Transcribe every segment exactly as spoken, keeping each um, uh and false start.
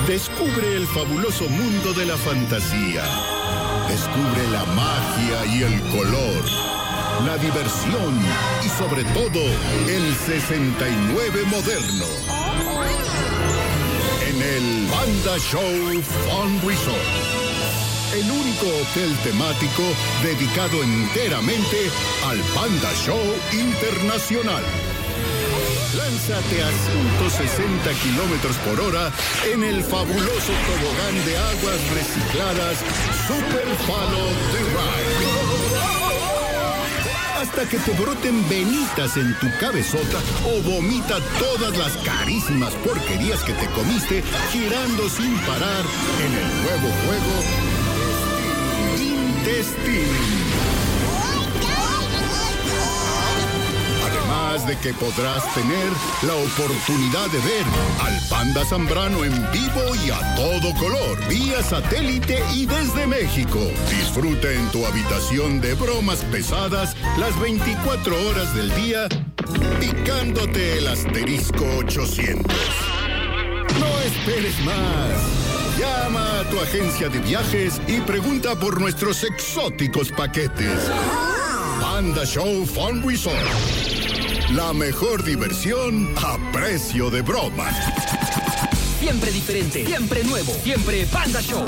Descubre el fabuloso mundo de la fantasía. Descubre la magia y el color, la diversión y sobre todo el sesenta y nueve moderno. En el Panda Show Fun Resort. El único hotel temático dedicado enteramente al Panda Show Internacional. Lánzate a ciento sesenta kilómetros por hora en el fabuloso tobogán de aguas recicladas Super Follow the Ride. Hasta que te broten venitas en tu cabezota o vomita todas las carísimas porquerías que te comiste girando sin parar en el nuevo juego Intestine. Además de que podrás tener la oportunidad de ver al Panda Zambrano en vivo y a todo color, vía satélite y desde México. Disfruta en tu habitación de bromas pesadas las veinticuatro horas del día, picándote el asterisco ochocientos. No esperes más. Llama a tu agencia de viajes y pregunta por nuestros exóticos paquetes. Panda Show Fun Resort. La mejor diversión a precio de broma. Siempre diferente, siempre nuevo, siempre Panda Show.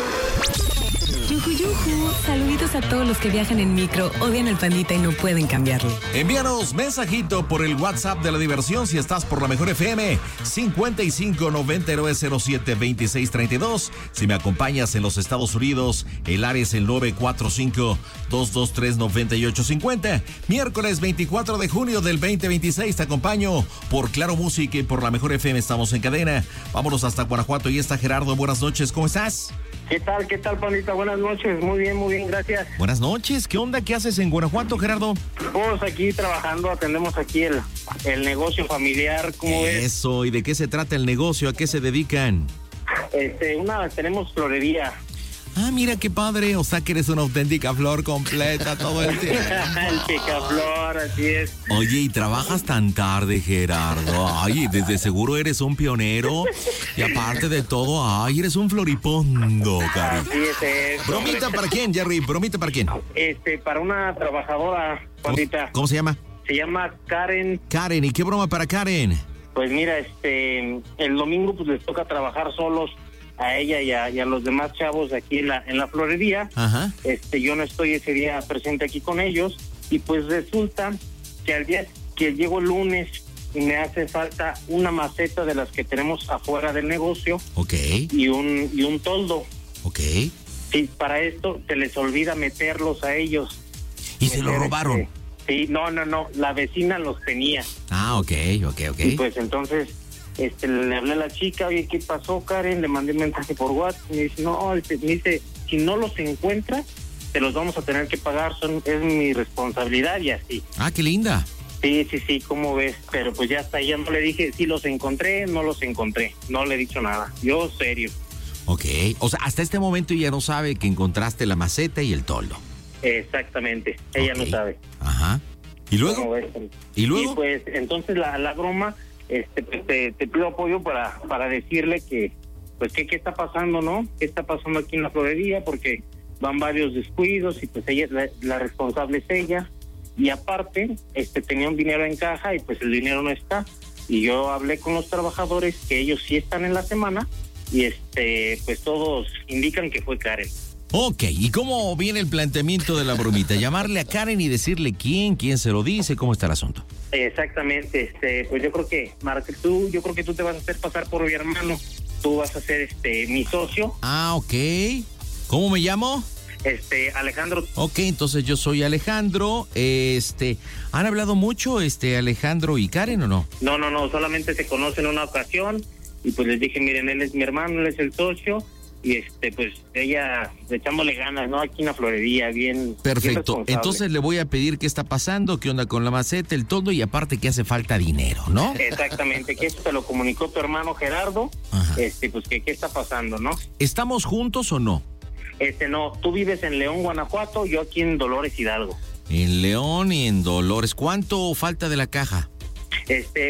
Yuju, yuju. Saluditos a todos los que viajan en micro, odian al pandita y no pueden cambiarle. Envíanos mensajito por el WhatsApp de la diversión si estás por la mejor F M, cincuenta y cinco noventa y nueve cero siete veintiséis treinta y dos. Si me acompañas en los Estados Unidos, el área es el nueve cuatro cinco, dos dos tres, nueve ocho cinco cero. Miércoles veinticuatro de junio del veinte veintiséis te acompaño por Claro Música y por la mejor F M. Estamos en cadena. Vámonos hasta Guanajuato. Y está Gerardo. Buenas noches. ¿Cómo estás? ¿Qué tal? ¿Qué tal, Pandita? Buenas noches. Muy bien, muy bien, gracias. Buenas noches. ¿Qué onda? ¿Qué haces en Guanajuato, Gerardo? Pues aquí trabajando, atendemos aquí el, el negocio familiar, ¿cómo ves? Eso, ¿y de qué se trata el negocio? ¿A qué se dedican? Este, una, tenemos florería. Ah, mira qué padre, o sea que eres una auténtica flor completa todo el tiempo. El picaflor, así es. Oye, ¿y trabajas tan tarde, Gerardo? Ay, desde seguro eres un pionero. Y aparte de todo, ay, eres un floripondo, cari. Así es, es. ¿Bromita para quién, Jerry? ¿Bromita para quién? Este, para una trabajadora, Pandita. ¿Cómo, ¿Cómo se llama? Se llama Karen. Karen, ¿y qué broma para Karen? Pues mira, este, el domingo pues les toca trabajar solos a ella y a, y a los demás chavos aquí en la en la florería. Ajá. Este, yo no estoy ese día presente aquí con ellos y pues resulta que al día que llego el lunes me hace falta una maceta de las que tenemos afuera del negocio. Ok. Y un y un toldo. Ok. Sí, para esto se les olvida meterlos a ellos. ¿Y se lo robaron? Este, sí, no, no, no, la vecina los tenía. Ah, ok, ok, ok. Y pues entonces Este, le hablé a la chica, oye, ¿qué pasó, Karen? Le mandé un mensaje por WhatsApp, me dice, no, me dice, si no los encuentras, te los vamos a tener que pagar, son, es mi responsabilidad y así. Ah, qué linda. Sí, sí, sí, ¿cómo ves? Pero pues ya hasta ya no le dije, si los encontré, no los encontré, no le he dicho nada, yo serio. Ok, o sea, hasta este momento ella no sabe que encontraste la maceta y el toldo. Exactamente, ella okay. no sabe. Ajá. ¿Y luego? ¿Cómo ves? ¿Y luego? Y pues entonces la, la broma... Este, pues te, te pido apoyo para para decirle que, pues, que qué está pasando, ¿no? ¿Qué está pasando aquí en la florería? Porque van varios descuidos y pues ella, la, la responsable es ella. Y aparte, este, tenía un dinero en caja y pues el dinero no está. Y yo hablé con los trabajadores que ellos sí están en la semana y este, pues todos indican que fue Karen. Ok, ¿y cómo viene el planteamiento de la bromita? Llamarle a Karen y decirle quién, quién se lo dice, cómo está el asunto. Exactamente, este, pues yo creo que, Marta, tú, yo creo que tú te vas a hacer pasar por mi hermano, tú vas a ser este mi socio. Ah, ok. ¿Cómo me llamo? Este, Alejandro. Ok, entonces yo soy Alejandro. Este, ¿han hablado mucho, este, Alejandro y Karen o no? No, no, no, solamente se conocen en una ocasión y pues les dije, miren, él es mi hermano, él es el socio. Y este, pues, ella echándole ganas, ¿no? Aquí en la florería, bien. Perfecto. Bien entonces le voy a pedir qué está pasando, qué onda con la maceta, el todo y aparte que hace falta dinero, ¿no? Exactamente, que eso te lo comunicó tu hermano Gerardo. Ajá. Este, pues, que qué está pasando, ¿no? ¿Estamos juntos o no? Este, no, tú vives en León, Guanajuato, yo aquí en Dolores Hidalgo. En León y en Dolores. ¿Cuánto falta de la caja? Este,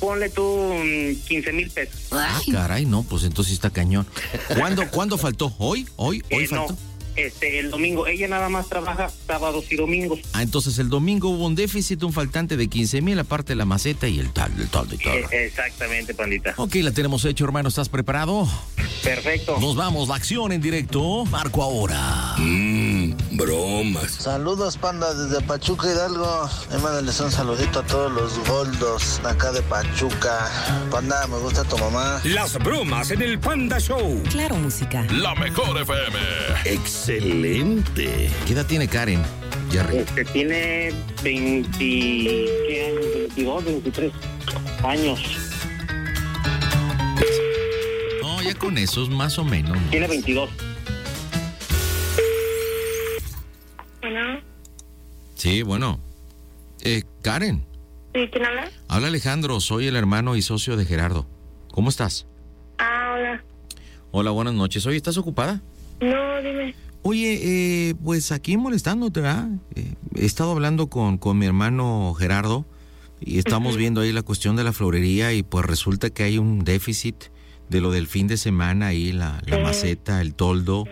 ponle tú quince mil pesos. Ah, caray, no, pues entonces sí está cañón. ¿Cuándo, ¿cuándo faltó? ¿Hoy? ¿Hoy? ¿Hoy Eh, faltó? no, este, el domingo. Ella nada más trabaja sábados y domingos. Ah, entonces el domingo hubo un déficit, un faltante de quince mil, aparte de la maceta y el tal, el tal, el tal. Eh, exactamente, pandita. Ok, la tenemos hecho, hermano. ¿Estás preparado? Perfecto. Nos vamos, la acción en directo. Marco ahora. Mmm, bromas. Saludos, panda, desde Pachuca, Hidalgo. Y mándales un saludito a todos los goldos de acá de Pachuca. Panda, me gusta tu mamá. Las bromas en el Panda Show. Claro, música. La mejor F M. Excelente. ¿Qué edad tiene Karen, Jerry? Este tiene veinte, ¿qué años? veintidós, veintitrés años. No, ya con esos más o menos. ¿no? Tiene veintidós. Bueno, Sí, bueno. Eh, Karen, ¿sí? ¿Quién habla? habla Alejandro, soy el hermano y socio de Gerardo. ¿Cómo estás? Ah, hola. Hola, buenas noches. Oye, ¿estás ocupada? No, dime. Oye, eh, pues aquí molestándote, ¿verdad? Eh, he estado hablando con, con mi hermano Gerardo y estamos viendo ahí la cuestión de la florería y pues resulta que hay un déficit de lo del fin de semana ahí, la, la Sí. maceta, el toldo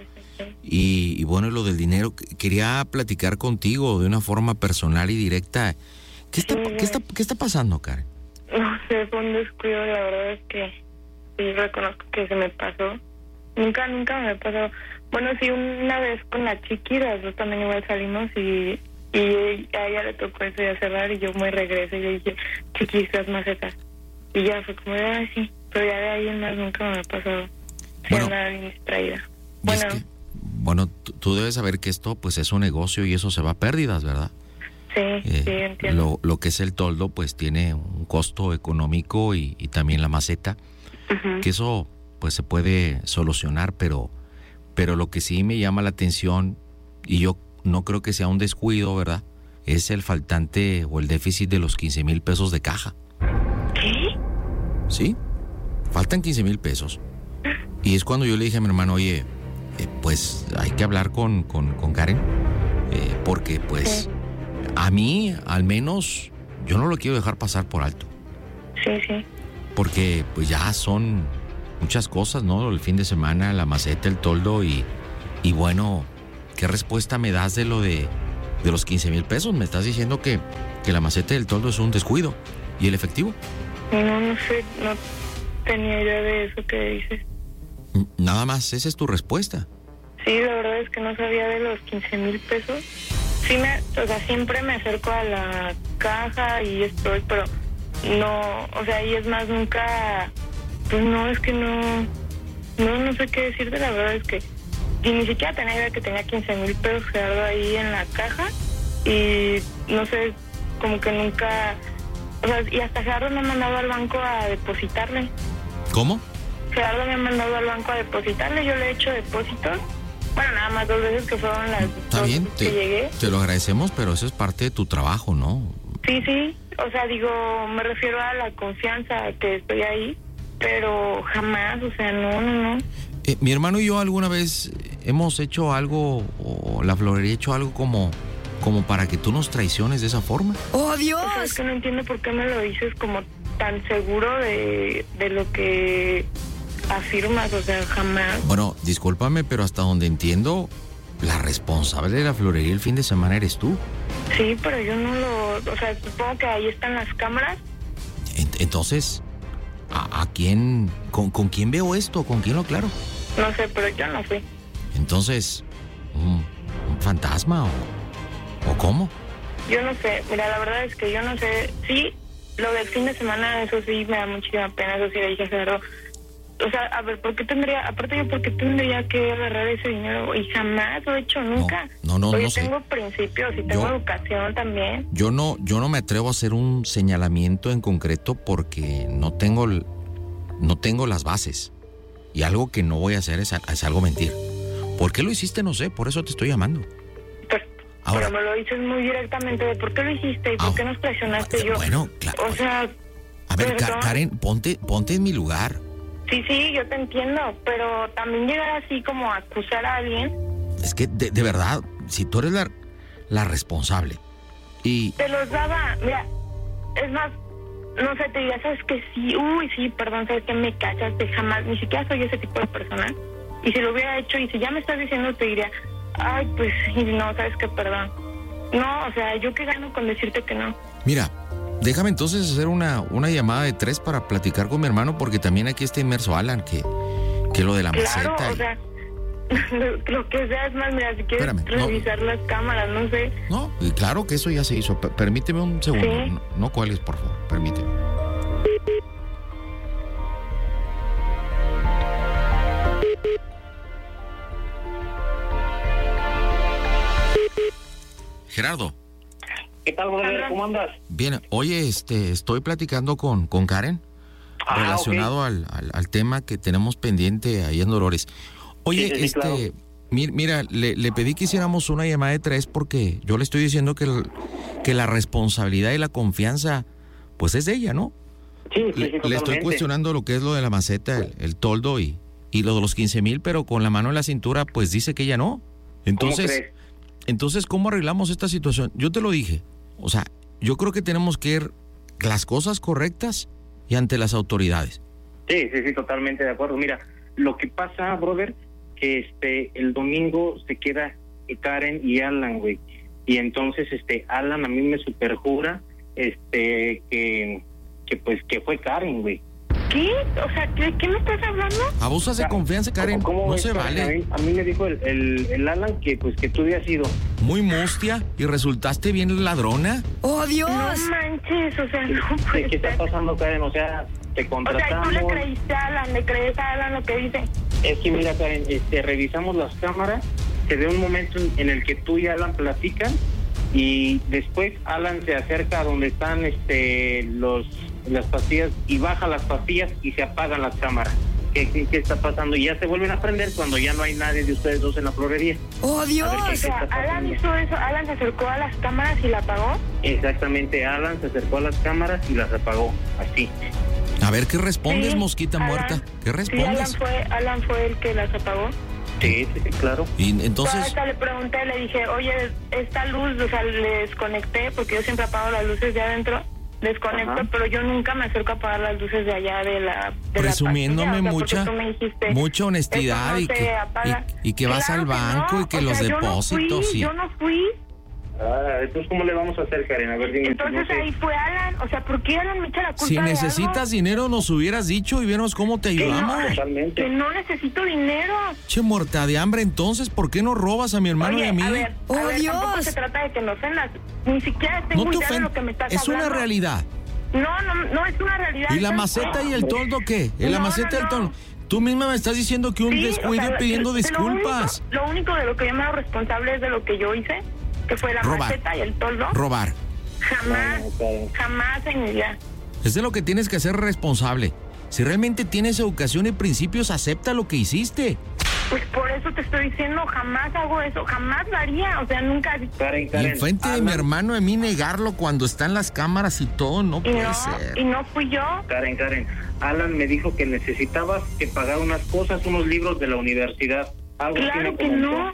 y, y bueno, lo del dinero. Quería platicar contigo de una forma personal y directa. ¿Qué está, Sí. qué está, qué está pasando, Karen? No sé, fue un descuido, la verdad es que sí reconozco que se me pasó. Nunca, nunca me ha pasado. Bueno, sí, una vez con la chiqui, las dos también igual salimos y, y a ella le tocó eso de cerrar y yo me regreso y yo dije, chiqui, las macetas. Y ya fue como de, ah, sí, pero ya de ahí en más nunca me ha pasado. Bueno. Ser nada bien distraída. Y es Bueno, que, bueno, tú, tú debes saber que esto pues es un negocio y eso se va a pérdidas, ¿verdad? sí, Eh, sí, entiendo. lo, lo que es el toldo pues tiene un costo económico y, y también la maceta, Ujú. que eso pues se puede solucionar, pero, pero lo que sí me llama la atención, y yo no creo que sea un descuido, ¿verdad? Es el faltante o el déficit de los quince mil pesos de caja. ¿Qué? ¿Sí? Faltan quince mil pesos. Y es cuando yo le dije a mi hermano, oye, eh, pues hay que hablar con, con, con Karen, eh, porque pues Sí. a mí, al menos, yo no lo quiero dejar pasar por alto. Sí, sí. Porque pues ya son muchas cosas, ¿no? El fin de semana, la maceta, el toldo y, y bueno, ¿qué respuesta me das de lo de, de los quince mil pesos? Me estás diciendo que, que la maceta y el toldo es un descuido. ¿Y el efectivo? No, no sé, no tenía idea de eso que dices. N- Nada más, esa es tu respuesta. Sí, la verdad es que no sabía de los quince mil pesos. Sí, me, o sea, siempre me acerco a la caja y estoy, pero no, o sea, y es más, nunca, pues no, es que no, no, no sé qué decirte, la verdad es que y ni siquiera tenía idea que tenía quince mil pesos Gerardo ahí en la caja y no sé, como que nunca, o sea, y hasta Gerardo me ha mandado al banco a depositarle. ¿Cómo? Gerardo me ha mandado al banco a depositarle, yo le he hecho depósitos. Bueno, nada más dos veces que fueron las Está dos bien, veces que te, llegué. te lo agradecemos, pero eso es parte de tu trabajo, ¿no? Sí, sí, o sea, digo, me refiero a la confianza que estoy ahí, pero jamás, o sea, no, no, no. Eh, mi hermano y yo alguna vez hemos hecho algo, o la florería ha hecho algo como, como para que tú nos traiciones de esa forma. ¡Oh, O Dios! sea, es que no entiendo por qué me lo dices como tan seguro de, de lo que afirmas, o sea, jamás. Bueno, discúlpame, pero hasta donde entiendo, la responsable de la florería el fin de semana eres tú. Sí, pero yo no lo, o sea, supongo que ahí están las cámaras. Ent- Entonces, ¿a, a quién, con, con quién veo esto? ¿Con quién lo aclaro? No sé, pero yo no fui. Entonces, ¿un, un fantasma o, o cómo? Yo no sé, mira, la verdad es que yo no sé. Sí, lo del fin de semana, eso sí me da muchísima pena, eso sí le dije a Gerardo. O sea, a ver, ¿por qué tendría, aparte yo, por qué tendría que agarrar ese dinero? Y jamás lo he hecho, nunca. no, no, Oye, no sé. tengo principios y tengo Yo- educación también. Yo no, yo no me atrevo a hacer un señalamiento en concreto porque no tengo, el- no tengo las bases. Y algo que no voy a hacer es, es algo mentir. ¿Por qué lo hiciste? No sé, por eso te estoy llamando. Pero, Ahora- pero me lo dices muy directamente de por qué lo hiciste y por Ah, qué nos presionaste yo. Bueno, claro. O sea, A ver, Ka- perdón. Karen, ponte, ponte en mi lugar. sí, sí, yo te entiendo, pero también llegar así como a acusar a alguien, Es que, de, de verdad, si tú eres la, la responsable y... te los daba, mira, es más, no sé, te diría, sabes que sí, uy, sí, perdón, sabes que me cachaste, jamás, ni siquiera soy ese tipo de persona. Y si lo hubiera hecho, y si ya me estás diciendo, te diría, ay, pues, y no, sabes que perdón. No, o sea, ¿yo qué gano con decirte que no? Mira, déjame entonces hacer una, una llamada de tres para platicar con mi hermano, porque también aquí está inmerso Alan, que, que lo de la Claro, maceta. o y- sea, lo, lo que sea, es más, mira, si quieres Espérame, no. revisar las cámaras, no sé. No, y claro que eso ya se hizo. P- permíteme un segundo. Sí. No, no cuelgues, por favor. Permíteme. Gerardo, ¿Qué tal, brother? ¿Cómo andas? bien, oye, este, estoy platicando con, con Karen Ah, relacionado ok. al, al, al tema que tenemos pendiente ahí en Dolores. Oye, Sí, sí, sí, este, claro. mi- mira, le, le pedí que hiciéramos una llamada de tres porque yo le estoy diciendo que, el- que la responsabilidad y la confianza, pues es de ella, ¿no? Sí, sí, sí, Le, le estoy totalmente. cuestionando lo que es lo de la maceta, el, el toldo y, y lo de los quince mil, pero con la mano en la cintura, pues dice que ella no. Entonces, crees? entonces, ¿cómo arreglamos esta situación? Yo te lo dije, o sea, yo creo que tenemos que ir las cosas correctas y ante las autoridades. Sí, sí, sí, totalmente de acuerdo. Mira, lo que pasa, brother, que este el domingo se queda Karen y Alan, güey. Y entonces este Alan a mí me superjura este que que pues que fue Karen, güey. ¿Qué? O sea, ¿qué, qué me estás hablando? Abusas de confianza, Karen, ¿Cómo no ves, se Karen? vale. A mí, a mí me dijo el, el, el Alan que pues que tú habías sido. Muy mustia y resultaste bien ladrona. ¡Oh, Dios! No manches, o sea, no ¿Qué, puede qué está ser. pasando, Karen? O sea, te O sea, contratamos. tú le creíste a Alan, le crees a Alan lo que dice. Es que mira, Karen, este, revisamos las cámaras, se ve un momento en, en el que tú y Alan platican y después Alan se acerca a donde están este los las pastillas y baja las pastillas y se apagan las cámaras. ¿Qué, qué, qué está pasando? Y ya se vuelven a prender cuando ya no hay nadie de ustedes dos en la florería. ¡Oh, Dios! A ver, ¿qué- O sea, está Alan pasando? hizo eso, Alan se acercó a las cámaras y la apagó. Exactamente, Alan se acercó a las cámaras y las apagó, así. A ver, ¿qué respondes, Sí, mosquita Alan. muerta? ¿Qué Sí, Alan respondes? fue, Alan fue el que las apagó. Sí, sí, sí, claro. Y Entonces, entonces, hasta le pregunté, le dije, oye, esta luz, o sea, le desconecté, porque yo siempre apago las luces de adentro, desconecto, Ajá. pero yo nunca me acerco a apagar las luces de allá de la de presumiéndome la pastilla, o sea, mucha, porque tú me dijiste, mucha honestidad "Eso y no se que, apaga". y, y que vas Claro al que banco no, y que o los sea, depósitos. Yo no fui, y... yo no fui. Ah, entonces, ¿cómo le vamos a hacer, Karen? A ver, dime. Entonces no sé. ahí fue Alan, o sea, ¿por qué Alan me echa la culpa Si de necesitas algo? dinero, nos hubieras dicho y vemos cómo te Que no, ayudamos. Totalmente. que no necesito dinero. Che, muerta de hambre, entonces, ¿por qué no robas a mi hermano Oye, y a mí? a ver, ¡Oh, a ver, tampoco Dios! se trata de que me ofendas. Ni siquiera estoy No muy te idea de ofendas. lo que me estás Es hablando. una realidad. No, no, no es una realidad. ¿Y la ¿sabes maceta qué? y el toldo qué? ¿Y la No, maceta no, y el no. toldo? Tú misma me estás diciendo que un Sí, descuido o sea, pidiendo de- de lo disculpas. único- Lo único de lo que yo me hago responsable es de lo que yo hice, que fue la Robar. maceta y el toldo. Robar. Jamás, No, no, Karen. jamás en mi vida. Es de lo que tienes que ser responsable. Si realmente tienes educación y principios, acepta lo que hiciste. Pues por eso te estoy diciendo, jamás hago eso, jamás lo haría, o sea, nunca. Karen, Y Karen. enfrente de Alan, mi hermano, a mí negarlo cuando están las cámaras y todo, no Y puede no, ser. y no fui yo. Karen, Karen, Alan me dijo que necesitabas que pagar unas cosas, unos libros de la universidad. Algo así Claro me que comentó. no.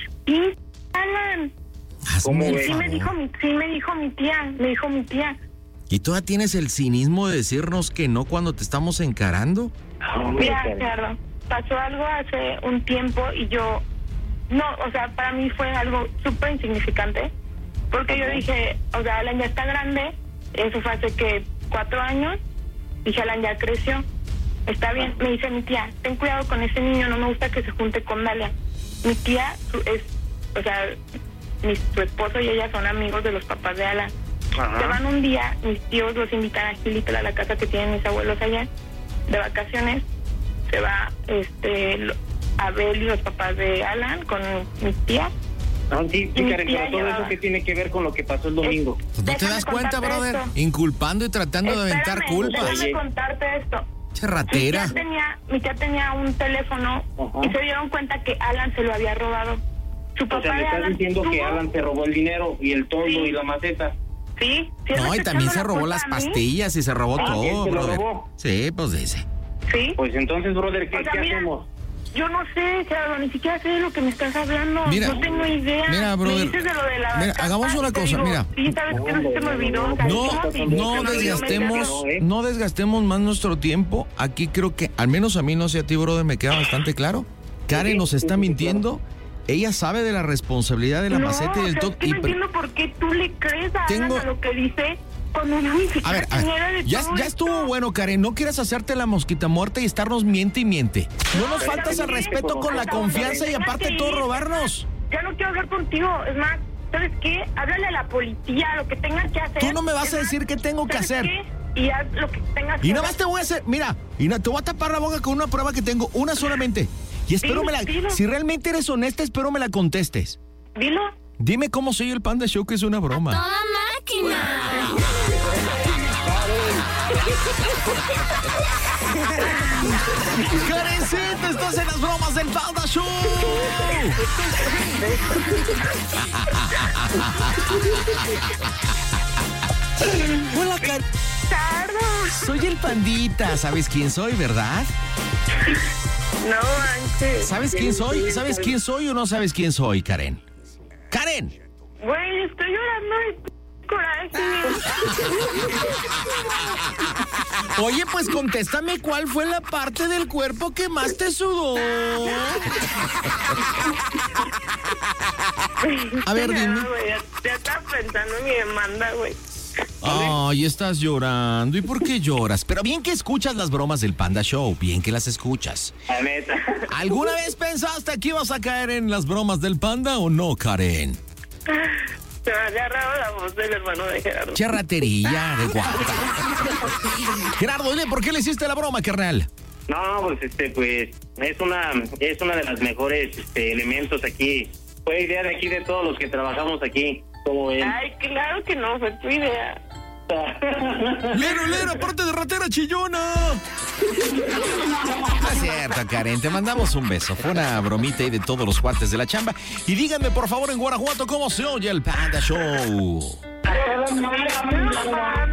Y Alan, Hazme el sí me favor. dijo mi, sí me dijo mi tía, me dijo mi tía. ¿Y todavía tienes el cinismo de decirnos que no cuando te estamos encarando? Hombre, Mira, Karen. Gerardo, pasó algo hace un tiempo y yo, no, o sea, para mí fue algo súper insignificante, porque yo dije, o sea, Alan ya está grande, eso fue hace que cuatro años, dije, Alan ya creció, está bien, me dice mi tía, ten cuidado con ese niño, no me gusta que se junte con Dalia. Mi tía su- es, o sea, mi, su esposo y ella son amigos de los papás de Alan. Ajá. Se van un día, mis tíos los invitan a Gilitla, a la casa que tienen mis abuelos allá, de vacaciones. Se va este lo- Abel y los papás de Alan con mi tía. Ah, sí, sí, Mi Karen, tía pero todo llevaba- eso que tiene que ver con lo que pasó el domingo. ¿No te Déjame das cuenta, contarte brother? esto. Inculpando y tratando de aventar Espérame, culpas. Déjame Oye. contarte esto. Che Mi ratera. tía, tenía, mi tía tenía un teléfono Ajá. y se dieron cuenta que Alan se lo había robado. Su papá O sea, me de estás Alan diciendo que tuvo- Alan se robó el dinero y el toldo Sí. y la maceta. Sí, sí, él me No, y está también echando se la robó culpa las a mí. pastillas y se robó Ah, todo, ¿él se lo brother. robó? Sí, pues dice. Sí. Pues entonces, brother, ¿qué, O sea, qué mira, hacemos? yo no sé, Gerardo, ni siquiera sé de lo que me estás hablando. Mira, no tengo idea. Mira, brother. Me dices de lo de la Mira, capa, hagamos una y te cosa, digo, mira. Sí, sabes que no se te me olvidó. O sea, No, ¿cómo así? no Se me olvidó desgastemos, meterlo. no desgastemos más nuestro tiempo. Aquí creo que, al menos a mí, no sé a ti, brother, me queda bastante claro. Karen nos está mintiendo. Ella sabe de la responsabilidad de la No, maceta y del o sea, top. es que no entiendo por qué tú le crees a Tengo- Alan a lo que dice cuando no ni siquiera A ver, a tenía ver, de ya, todo ya esto. estuvo bueno, Karen. No quieras hacerte la mosquita muerta y estarnos miente y miente. No nos pero faltas al ¿sabes qué? respeto con la Hasta confianza donde y aparte tengas todo que ir. robarnos. Ya no quiero hablar contigo. Es más, ¿sabes qué? Háblale a la policía, lo que tengas que hacer. Tú no me vas Es a más, decir qué tengo que ¿sabes hacer. qué? Y haz lo que tengas que Y nada más hacer. te voy a hacer, mira, y na- te voy a tapar la boca con una prueba que tengo, una solamente. Y espero Dilo, me la, dilo. si realmente eres honesta, espero me la contestes. Dilo. Dime cómo soy el Panda Show, que es una broma. Karencita, estás en las bromas del Panda Show. Hola, Karen. Soy el Pandita. ¿Sabes quién soy, verdad? No manches. ¿Sabes quién soy? ¿Sabes quién soy o no sabes quién soy, Karen? ¡Karen! Güey, estoy llorando de p- coraje. Oye, pues contéstame cuál fue la parte del cuerpo que más te sudó. A ver, Ya, dime. güey, ya, ya estaba pensando en mi demanda, güey. Ay, estás llorando. ¿Y por qué lloras? Pero bien que escuchas las bromas del Panda Show, bien que las escuchas. La neta. ¿Alguna vez pensaste que ibas a caer en las bromas del Panda o no, Karen? Se me ha agarrado la voz del hermano de Gerardo. Charratería de guata. Gerardo, dile, ¿por qué le hiciste la broma, carnal? No, pues este, pues es una, es una de las mejores este, elementos aquí. Fue idea de aquí de todos los que trabajamos aquí. Como ven. Ay, claro que no, fue tu idea. Lero, lero, aparte de ratera chillona. No es cierto, Karen, te mandamos un beso. Fue una bromita ahí de todos los cuates de la chamba. Y díganme, por favor, en Guanajuato, ¿cómo se oye el Panda Show?